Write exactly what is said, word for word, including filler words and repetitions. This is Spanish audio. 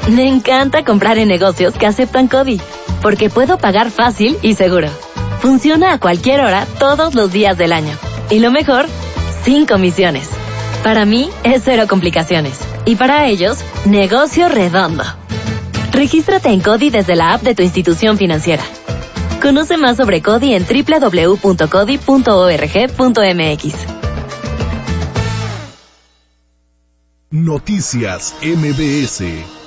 Me encanta comprar en negocios que aceptan CODI, porque puedo pagar fácil y seguro. Funciona a cualquier hora, todos los días del año. Y lo mejor, sin comisiones. Para mí, es cero complicaciones. Y para ellos, negocio redondo. Regístrate en CODI desde la app de tu institución financiera. Conoce más sobre CODI en doble u doble u doble u punto codi punto org punto m x. Noticias M B S.